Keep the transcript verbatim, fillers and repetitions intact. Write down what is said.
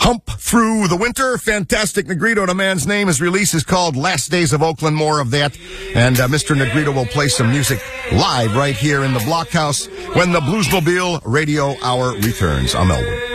hump through the winter. Fantastic Negrito, the man's name. His release is called Last Days of Oakland. More of that. And uh, Mister Negrito will play some music live right here in the Blockhouse when the Bluesmobile Radio Hour returns. I'm Elwood.